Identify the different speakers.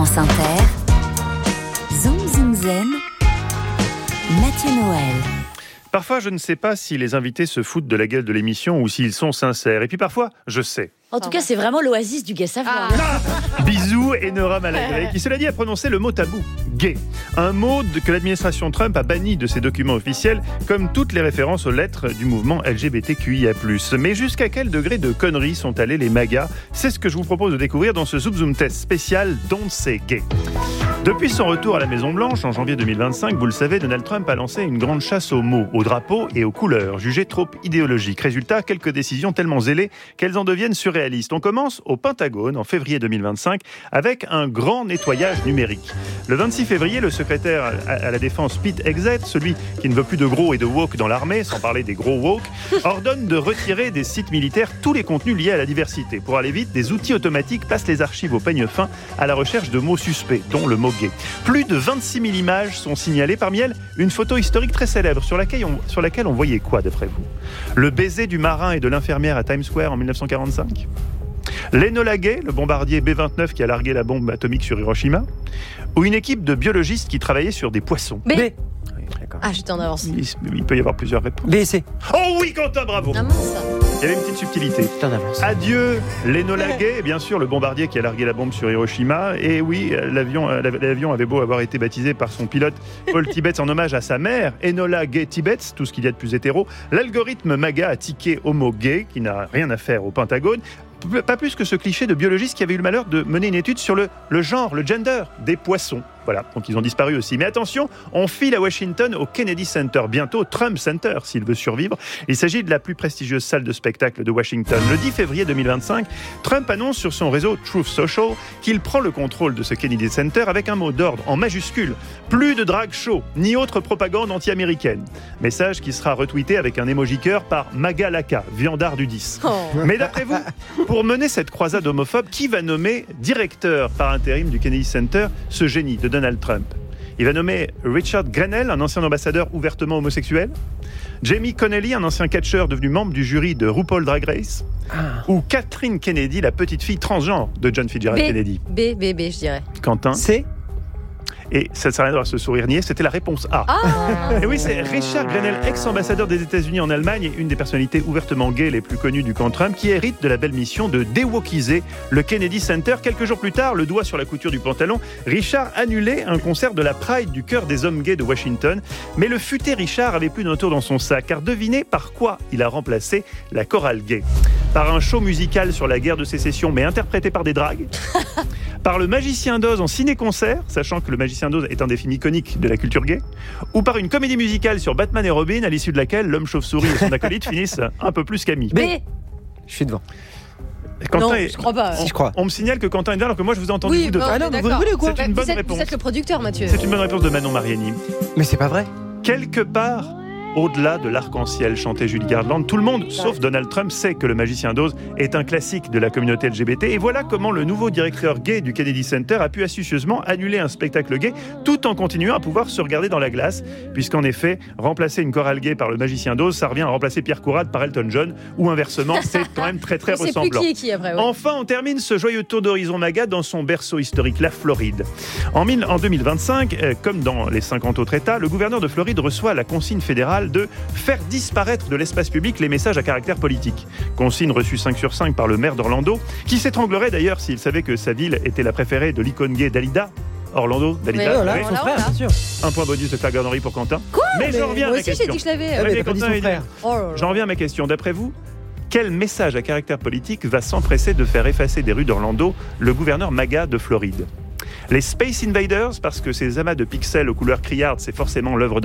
Speaker 1: France Inter, Zoom Zoom Zen, Mathieu Noël.
Speaker 2: Parfois, je ne sais pas si les invités se foutent de la gueule de l'émission ou s'ils sont sincères. Et puis parfois, je sais.
Speaker 3: En tout cas, c'est vraiment l'oasis du gay savoir.
Speaker 2: Bisous et Nora Malagré, qui cela dit a prononcé le mot tabou, gay. Un mot que l'administration Trump a banni de ses documents officiels, comme toutes les références aux lettres du mouvement LGBTQIA+. Mais jusqu'à quel degré de conneries sont allés les MAGA ? C'est ce que je vous propose de découvrir dans ce Zoom Zoom Test spécial Don't Say Gay. Depuis son retour à la Maison-Blanche en janvier 2025, vous le savez, Donald Trump a lancé une grande chasse aux mots, aux drapeaux et aux couleurs, jugées trop idéologiques. Résultat, quelques décisions tellement zélées qu'elles en deviennent surréalistes. On commence au Pentagone en février 2025 avec un grand nettoyage numérique. Le 26 février, le secrétaire à la Défense Pete Hegseth, celui qui ne veut plus de gros et de woke dans l'armée, sans parler des gros woke, ordonne de retirer des sites militaires tous les contenus liés à la diversité. Pour aller vite, des outils automatiques passent les archives au peigne fin à la recherche de mots suspects, dont le mot gay. Plus de 26 000 images sont signalées, parmi elles une photo historique très célèbre sur laquelle on voyait quoi d'après vous ? Le baiser du marin et de l'infirmière à Times Square en 1945 ? L'Enola Gay, le bombardier B-29 qui a largué la bombe atomique sur Hiroshima ? Ou une équipe de biologistes qui travaillaient sur des poissons ?
Speaker 3: B.
Speaker 2: Oui,
Speaker 3: Ah, j'étais en avance.
Speaker 2: il peut y avoir plusieurs réponses.
Speaker 4: B et C.
Speaker 2: Oh oui, Quentin, bravo.
Speaker 3: Ah mince.
Speaker 2: Il y avait une petite subtilité.
Speaker 4: T'es en avance.
Speaker 2: Adieu l'Enola Gay, bien sûr, le bombardier qui a largué la bombe sur Hiroshima. Et oui, l'avion avait beau avoir été baptisé par son pilote Paul Tibbets en hommage à sa mère, Enola Gay Tibbets, tout ce qu'il y a de plus hétéro. L'algorithme MAGA a tiqué homo gay, qui n'a rien à faire au Pentagone. Pas plus que ce cliché de biologiste qui avait eu le malheur de mener une étude sur le genre, le gender des poissons. Voilà, donc ils ont disparu aussi. Mais attention, on file à Washington au Kennedy Center, bientôt Trump Center s'il veut survivre. Il s'agit de la plus prestigieuse salle de spectacle de Washington. Le 10 février 2025, Trump annonce sur son réseau Truth Social qu'il prend le contrôle de ce Kennedy Center avec un mot d'ordre en majuscule. Plus de drag show, ni autre propagande anti-américaine. Message qui sera retweeté avec un emoji cœur par Maga Laka, viandard du 10.
Speaker 3: Oh.
Speaker 2: Mais d'après vous, pour mener cette croisade homophobe, qui va nommer directeur par intérim du Kennedy Center ce génie de Donald Trump? Il va nommer Richard Grenell, un ancien ambassadeur ouvertement homosexuel, Jamie Connelly, un ancien catcheur devenu membre du jury de RuPaul Drag Race, ou Catherine Kennedy, la petite fille transgenre de John Fitzgerald Kennedy.
Speaker 3: B, je dirais.
Speaker 2: Quentin.
Speaker 4: C.
Speaker 2: Et ça ne sert à rien de se sourire nier, c'était la réponse A. Et oui, c'est Richard Grenell, ex-ambassadeur des États-Unis en Allemagne et une des personnalités ouvertement gays les plus connues du camp Trump, qui hérite de la belle mission de déwokiser le Kennedy Center. Quelques jours plus tard, le doigt sur la couture du pantalon, Richard annulait un concert de la Pride du cœur des hommes gays de Washington. Mais le futé Richard avait plus d'un tour dans son sac, car devinez par quoi il a remplacé la chorale gay. Par un show musical sur la guerre de sécession, mais interprété par des dragues. Par le Magicien d'Oz en ciné-concert, sachant que le Magicien d'Oz est un des films iconiques de la culture gay, ou par une comédie musicale sur Batman et Robin, à l'issue de laquelle l'homme chauve-souris et son acolyte finissent un peu plus qu'amis.
Speaker 3: B.
Speaker 4: Je suis devant.
Speaker 2: Quentin
Speaker 3: Non,
Speaker 2: est-
Speaker 3: je crois pas.
Speaker 4: Si, je crois.
Speaker 2: On me signale que Quentin est devant alors que moi je vous ai entendu
Speaker 3: Oui,
Speaker 2: vous deux.
Speaker 3: bah,
Speaker 4: Ah non, mais vous
Speaker 3: d'accord.
Speaker 4: rigolez ou quoi?
Speaker 2: C'est une bonne
Speaker 3: Vous
Speaker 2: réponse.
Speaker 3: êtes le producteur, Mathieu.
Speaker 2: C'est une bonne réponse de Manon Mariani.
Speaker 4: Mais c'est pas vrai.
Speaker 2: Quelque part au-delà de l'arc-en-ciel, chantait Julie Garland, tout le monde, sauf Donald Trump, sait que le Magicien d'Oz est un classique de la communauté LGBT. Et voilà comment le nouveau directeur gay du Kennedy Center a pu astucieusement annuler un spectacle gay tout en continuant à pouvoir se regarder dans la glace. Puisqu'en effet, remplacer une chorale gay par le Magicien d'Oz, ça revient à remplacer Pierre Courade par Elton John, ou inversement, c'est quand même très très
Speaker 3: On sait plus
Speaker 2: ressemblant.
Speaker 3: qui est qui après. Ouais.
Speaker 2: Enfin, on termine ce joyeux tour d'horizon MAGA dans son berceau historique, la Floride. En 2025, comme dans les 50 autres États, le gouverneur de Floride reçoit la consigne fédérale de faire disparaître de l'espace public les messages à caractère politique. Consigne reçue 5 sur 5 par le maire d'Orlando, qui s'étranglerait d'ailleurs s'il savait que sa ville était la préférée de l'icône gay Dalida. Orlando, Dalida.
Speaker 3: Mais
Speaker 4: Voilà,
Speaker 2: oui.
Speaker 4: son frère, bien sûr.
Speaker 2: Un point bonus de flagornerie pour Quentin.
Speaker 3: Quoi
Speaker 2: Mais je reviens à
Speaker 3: moi
Speaker 2: ma
Speaker 3: aussi j'ai
Speaker 2: question.
Speaker 3: dit que je l'avais.
Speaker 2: Ouais, mais
Speaker 4: t'as pas dit
Speaker 2: Quentin
Speaker 4: son
Speaker 2: est
Speaker 4: frère.
Speaker 3: Oh là là.
Speaker 2: J'en reviens à ma question. D'après vous, quel message à caractère politique va s'empresser de faire effacer des rues d'Orlando le gouverneur MAGA de Floride ? Les Space Invaders, parce que ces amas de pixels aux couleurs criardes, c'est forcément l'œuvre